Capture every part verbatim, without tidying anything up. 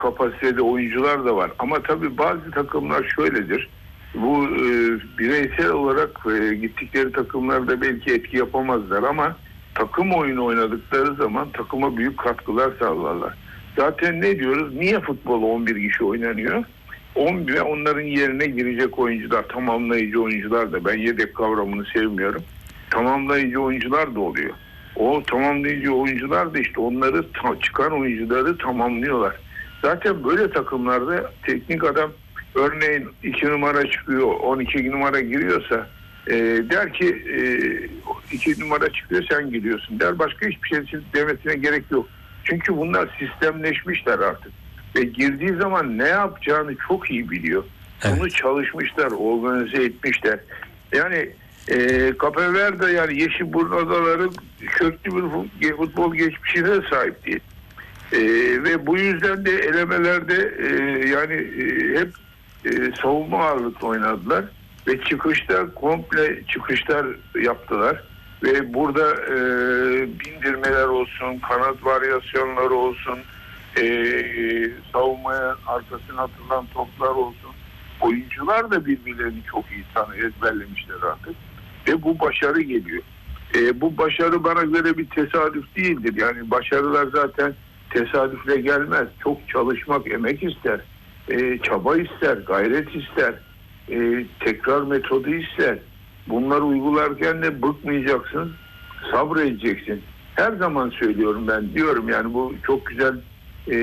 kapasitede oyuncular da var. Ama tabii bazı takımlar şöyledir. Bu e, bireysel olarak e, gittikleri takımlarda belki etki yapamazlar ama takım oyunu oynadıkları zaman takıma büyük katkılar sağlarlar. Zaten ne diyoruz? Niye futbol on bir kişi oynanıyor? on bir onların yerine girecek oyuncular, tamamlayıcı oyuncular da, ben yedek kavramını sevmiyorum. Tamamlayıcı oyuncular da oluyor. O tamamlayıcı oyuncular da işte onları ta- çıkan oyuncuları tamamlıyorlar. Zaten böyle takımlarda teknik adam örneğin iki numara çıkıyor, on iki numara giriyorsa e, der ki e, iki numara çıkıyor sen giriyorsun der. Başka hiçbir şey demesine gerek yok. Çünkü bunlar sistemleşmişler artık. Ve girdiği zaman ne yapacağını çok iyi biliyor. Evet. Bunu çalışmışlar, organize etmişler. Yani e, Cape Verde yani Yeşilburnu Adaları köklü bir futbol geçmişine sahip değil. E, ve bu yüzden de elemelerde e, yani e, hep e, savunma ağırlıklı oynadılar. Ve çıkışta komple çıkışlar yaptılar. Ve burada e, bindirmeler olsun, kanat varyasyonları olsun, e, savunmaya arkasına atılan toplar olsun. Oyuncular da birbirlerini çok iyi tanı ezberlemişler artık. Ve bu başarı geliyor. E, bu başarı bana göre bir tesadüf değildir. Yani başarılar zaten tesadüfle gelmez. Çok çalışmak, emek ister. E, çaba ister, gayret ister. E, tekrar metodu ister. Bunları uygularken de bıkmayacaksın, sabredeceksin. Her zaman söylüyorum ben, diyorum yani bu çok güzel e,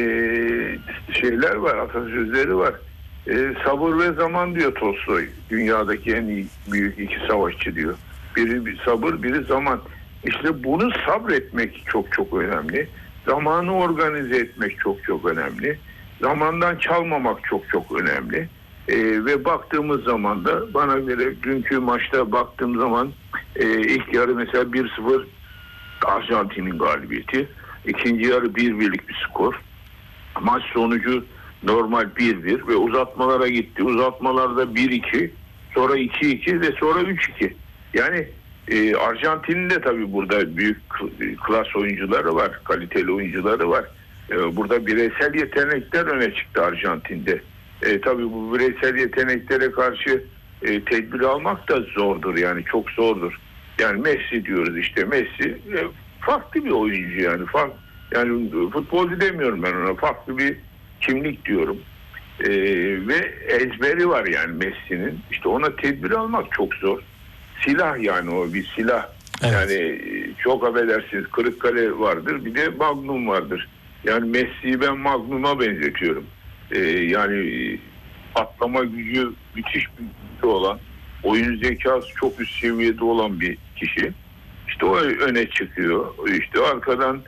şeyler var, atasözleri var. E, sabır ve zaman diyor Tolstoy. Dünyadaki en iyi, büyük iki savaşçı diyor. Biri bir sabır, biri zaman. İşte bunu sabretmek çok çok önemli. Zamanı organize etmek çok çok önemli. Zamandan çalmamak çok çok önemli. Ee, ve baktığımız zaman da bana göre dünkü maçta baktığım zaman e, ilk yarı mesela bir sıfır Arjantin'in galibiyeti. İkinci yarı bir birlik bir skor. Maç sonucu normal bir bir ve uzatmalara gitti. Uzatmalarda bir iki, sonra iki iki ve sonra üç iki. Yani e, Arjantin'in de tabii burada büyük klas oyuncuları var, kaliteli oyuncuları var. E, burada bireysel yetenekler öne çıktı Arjantin'de. E, tabii bu bireysel yeteneklere karşı e, tedbir almak da zordur, yani çok zordur. Yani Messi diyoruz işte, Messi e, farklı bir oyuncu yani. Fark, yani futbolcu demiyorum ben ona, farklı bir kimlik diyorum. E, ve ezberi var yani Messi'nin. İşte ona tedbir almak çok zor. Silah yani, o bir silah. Evet. Yani çok affedersiniz, Kırıkkale vardır, bir de Magnum vardır. Yani Messi'yi ben Magnum'a benzetiyorum. Ee, yani atlama gücü müthiş bir gücü olan, oyun zekası çok üst seviyede olan bir kişi. İşte o öne çıkıyor. İşte arkadan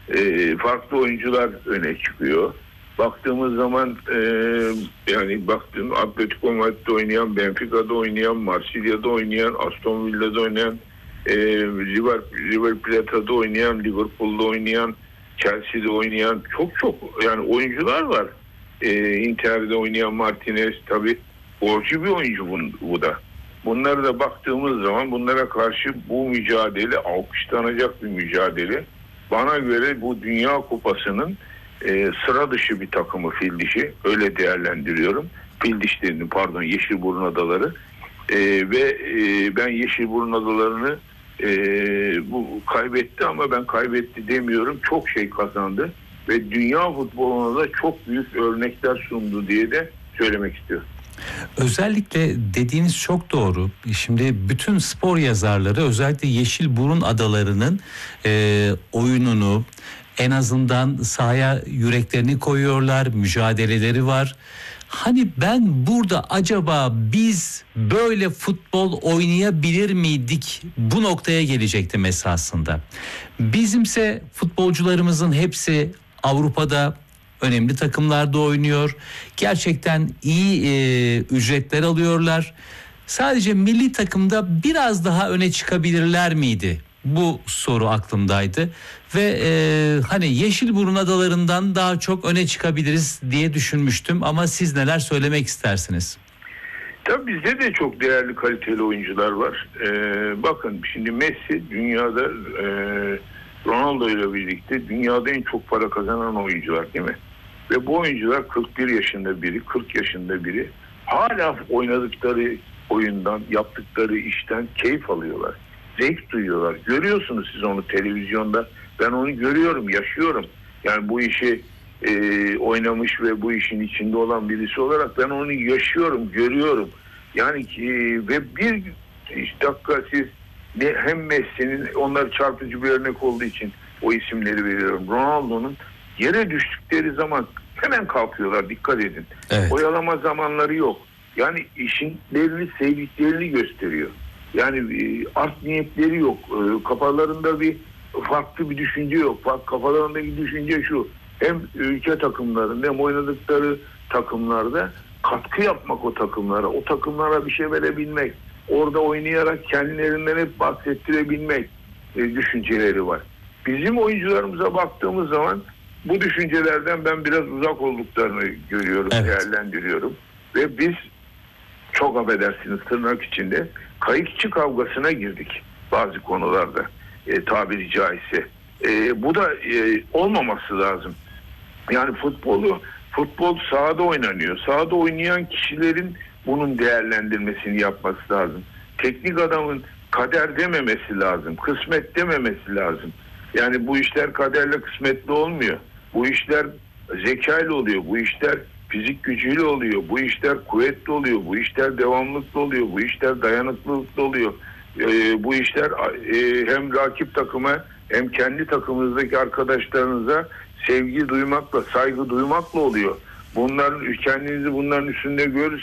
e, farklı oyuncular öne çıkıyor. Baktığımız zaman e, yani baktığım Atletico Madrid'de oynayan, Benfica'da oynayan, Marsilya'da oynayan, Aston Villa'da oynayan, e, River, River Plate'da oynayan, Liverpool'da oynayan, Chelsea'de oynayan çok çok yani oyuncular var. E, Inter'de oynayan Martinez tabii borcu bir oyuncu bu, bu da. Bunlara da baktığımız zaman bunlara karşı bu mücadele alkışlanacak bir mücadele. Bana göre bu Dünya Kupası'nın e, sıra dışı bir takımı fil dişi. Öyle değerlendiriyorum. Fil dişlerini pardon Yeşilburnu Adaları. E, ve e, ben Yeşilburnu Adaları'nı e, bu kaybetti ama ben kaybetti demiyorum. Çok şey kazandı. Ve dünya futboluna da çok büyük örnekler sundu diye de söylemek istiyorum. Özellikle dediğiniz çok doğru. Şimdi bütün spor yazarları özellikle Yeşilburun Adaları'nın e, oyununu, en azından sahaya yüreklerini koyuyorlar, mücadeleleri var. Hani ben burada acaba biz böyle futbol oynayabilir miydik, bu noktaya gelecektim esasında. Bizimse futbolcularımızın hepsi Avrupa'da önemli takımlarda oynuyor. Gerçekten iyi e, ücretler alıyorlar. Sadece milli takımda biraz daha öne çıkabilirler miydi? Bu soru aklımdaydı. Ve e, hani Yeşilburun Adaları'ndan daha çok öne çıkabiliriz diye düşünmüştüm. Ama siz neler söylemek istersiniz? Tabii bizde de çok değerli, kaliteli oyuncular var. Ee, bakın şimdi Messi dünyada e, Ronaldo ile birlikte dünyada en çok para kazanan oyuncular değil mi? Ve bu oyuncular kırk bir yaşında biri, kırk yaşında biri hala oynadıkları oyundan, yaptıkları işten keyif alıyorlar. Zevk duyuyorlar. Görüyorsunuz siz onu televizyonda. Ben onu görüyorum, yaşıyorum. Yani bu işi e, oynamış ve bu işin içinde olan birisi olarak ben onu yaşıyorum, görüyorum. Yani e, ve bir dakika siz ne, hem Messi'nin, onlar çarpıcı bir örnek olduğu için o isimleri veriyorum. Ronaldo'nun yere düştükleri zaman hemen kalkıyorlar, dikkat edin. Evet. Oyalama zamanları yok. Yani işinlerini, sevdiklerini gösteriyor. Yani e, art niyetleri yok. E, kafalarında bir farklı bir düşünce yok. Bak, kafalarındaki düşünce şu: hem ülke takımlarında hem oynadıkları takımlarda katkı yapmak o takımlara. O takımlara bir şey verebilmek. Orada oynayarak kendilerinden hep bahsettirebilmek e, düşünceleri var. Bizim oyuncularımıza baktığımız zaman bu düşüncelerden ben biraz uzak olduklarını görüyorum, evet. değerlendiriyorum. Ve biz, çok affedersiniz tırnak içinde, kayıkçı kavgasına girdik bazı konularda, e, tabiri caizse. E, bu da e, olmaması lazım. Yani futbolu, futbol sahada oynanıyor. Sahada oynayan kişilerin bunun değerlendirmesini yapması lazım. Teknik adamın kader dememesi lazım, kısmet dememesi lazım. Yani bu işler kaderle, kısmetle olmuyor. Bu işler zekayla oluyor. Bu işler fizik gücüyle oluyor. Bu işler kuvvetli oluyor. Bu işler devamlılıkla oluyor. Bu işler dayanıklılıkla oluyor. Ee, bu işler e, hem rakip takıma hem kendi takımınızdaki arkadaşlarınıza sevgi duymakla, saygı duymakla oluyor. Bunların, kendinizi bunların üstünde görürseniz